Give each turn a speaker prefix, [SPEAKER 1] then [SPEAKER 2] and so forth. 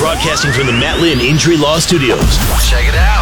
[SPEAKER 1] Broadcasting from the Matt Lynn Injury Law Studios.
[SPEAKER 2] Check it out.